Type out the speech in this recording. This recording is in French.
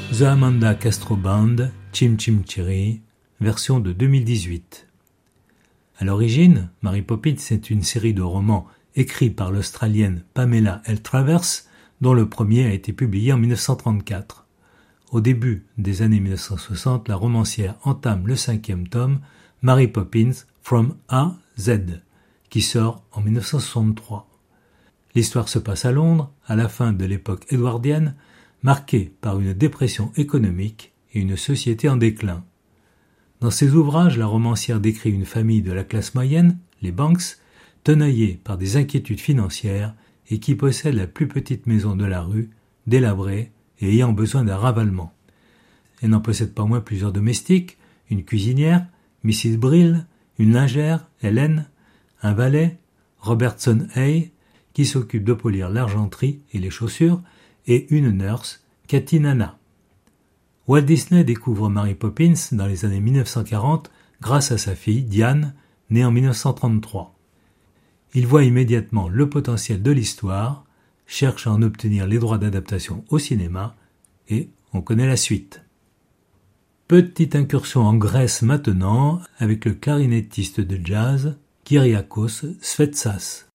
The Amanda Castro Band, Chim Chim Cherry, version de 2018. À l'origine, Mary Poppins est une série de romans écrits par l'Australienne Pamela L. Travers, dont le premier a été publié en 1934. Au début des années 1960, la romancière entame le 5e tome, Mary Poppins From A Z, qui sort en 1963. L'histoire se passe à Londres, à la fin de l'époque édouardienne, marquée par une dépression économique et une société en déclin. Dans ses ouvrages, la romancière décrit une famille de la classe moyenne, les Banks, tenaillée par des inquiétudes financières et qui possède la plus petite maison de la rue, délabrée et ayant besoin d'un ravalement. Elle n'en possède pas moins plusieurs domestiques, une cuisinière, Mrs. Brill, une lingère, Hélène, un valet, Robertson Hay, qui s'occupe de polir l'argenterie et les chaussures, et une nurse, Cathy Nana. Walt Disney découvre Mary Poppins dans les années 1940 grâce à sa fille Diane, née en 1933. Il voit immédiatement le potentiel de l'histoire, cherche à en obtenir les droits d'adaptation au cinéma, et on connaît la suite. Petite incursion en Grèce maintenant, avec le clarinettiste de jazz, Kyriakos Sfetsas.